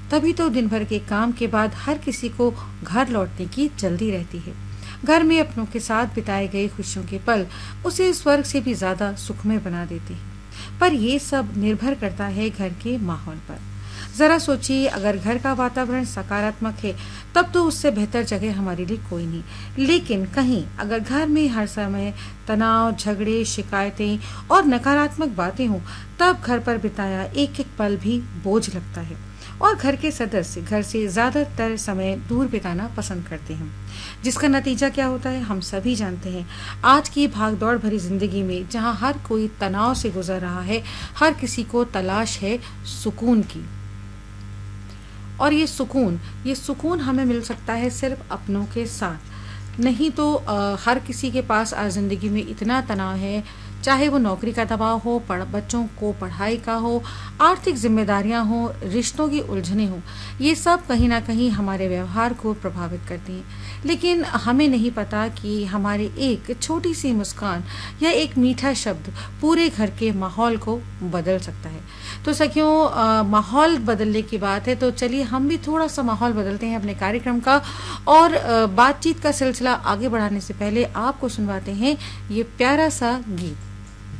तभी तो दिन भर के काम के बाद हर किसी को घर लौटने की जल्दी रहती है। घर में अपनों के साथ बिताए गए खुशियों के पल उसे स्वर्ग से भी ज्यादा सुखमय बना देते हैं। पर ये सब निर्भर करता है घर के माहौल पर। जरा सोचिए, अगर घर का वातावरण सकारात्मक है तब तो उससे बेहतर जगह हमारे लिए कोई नहीं। लेकिन कहीं अगर घर में हर समय तनाव, झगड़े, शिकायतें और नकारात्मक बातें हों, तब घर पर बिताया एक एक पल भी बोझ लगता है और घर के सदस्य घर से ज्यादातर समय दूर बिताना पसंद करते हैं। जिसका नतीजा क्या होता है हम सभी जानते हैं। आज की भागदौड़ भरी जिंदगी में जहां हर कोई तनाव से गुजर रहा है, हर किसी को तलाश है सुकून की। और ये सुकून हमें मिल सकता है सिर्फ अपनों के साथ। नहीं तो हर किसी के पास आज जिंदगी में इतना तनाव है, चाहे वो नौकरी का दबाव हो, बच्चों को पढ़ाई का हो, आर्थिक जिम्मेदारियां हो, रिश्तों की उलझने हो, ये सब कहीं ना कहीं हमारे व्यवहार को प्रभावित करती हैं। लेकिन हमें नहीं पता कि हमारी एक छोटी सी मुस्कान या एक मीठा शब्द पूरे घर के माहौल को बदल सकता है। तो सखियों, माहौल बदलने की बात है तो चलिए हम भी थोड़ा सा माहौल बदलते हैं अपने कार्यक्रम का और बातचीत का सिलसिला आगे बढ़ाने से पहले आपको सुनवाते हैं ये प्यारा सा गीत।